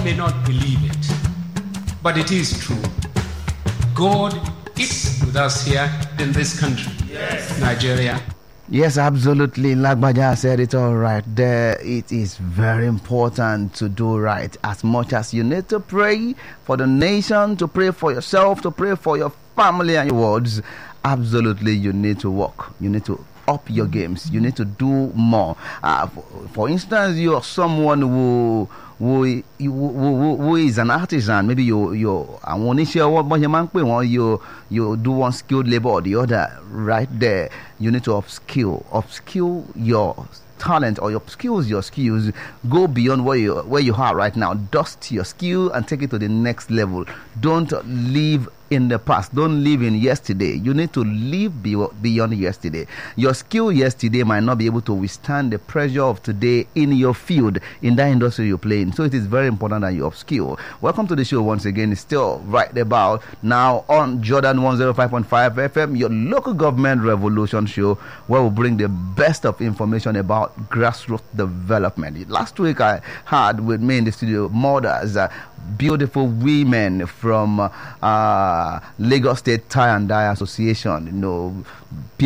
may not believe it, but it is true. God is with us here in this country, Nigeria. Yes, absolutely. Lagbaja said it all right there. It is very important to do right. As much as you need to pray for the nation, to pray for yourself, to pray for your family and your words, absolutely you need to work. You need to up your games. You need to do more. For instance, you are someone who is an artisan. Maybe you do one skilled labor or the other. Right there, you need to upskill your talent or your skills. Go beyond where you are right now. Dust your skill and take it to the next level. Don't live in the past. Don't live in yesterday. You need to live beyond yesterday. Your skill yesterday might not be able to withstand the pressure of today in your field, in that industry you play in. So it is very important that you upskill. Welcome to the show once again. It's still right about now on Jordan 105.5 FM, your local government revolution show, where we bring the best of information about grassroots development. Last week I had with me in the studio mothers, beautiful women from Lagos State Tie and Dye Association,